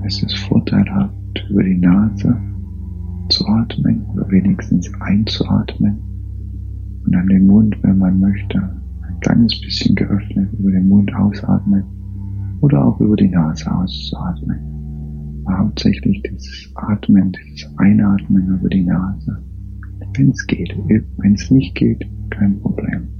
Es ist vorteilhaft, über die Nase zu atmen oder wenigstens einzuatmen und dann den Mund, wenn man möchte, ein kleines bisschen geöffnet über den Mund ausatmen oder auch über die Nase auszuatmen. Aber hauptsächlich das Atmen, das Einatmen über die Nase, wenn es geht. Wenn es nicht geht, kein Problem.